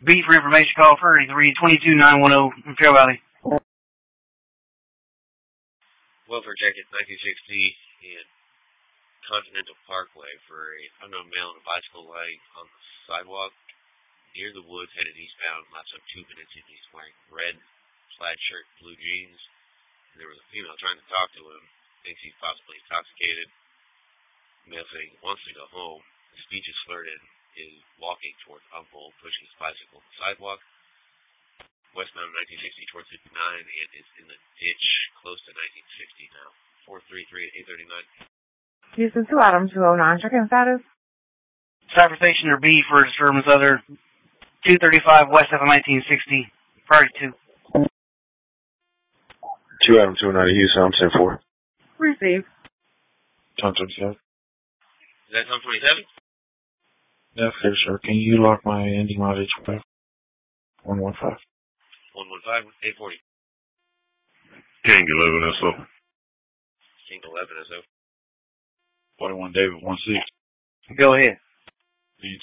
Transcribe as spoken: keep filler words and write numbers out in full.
B for information, call thirty-three twenty-two nine one zero in Trail Valley. Welfare check at nineteen sixty and Continental Parkway for an unknown male on a bicycle lying on the sidewalk near the woods headed eastbound. Lapsed up two minutes and he's wearing red plaid shirt, blue jeans. And there was a female trying to talk to him. Thinks he's possibly intoxicated. Male saying he wants to go home. His speech is slurred and is walking towards Humboldt, pushing his bicycle on the sidewalk. Westbound nineteen sixty towards fifty-nine and is in the ditch close to nineteen sixty now. four three three at eight thirty-nine. Houston two Adam two oh nine. Check-in status. Cypher Station or B for disturbance other two thirty-five west of nineteen sixty. Priority two. two Adam two oh nine Houston. I'm ten four. Receive. Tom twenty-seven. Is that Tom twenty-seven? Yeah, for sure. Can you lock my ending mod H five? one one five. one one five, eight forty. King eleven S O. King eleven S O. forty-one David one six. Go ahead.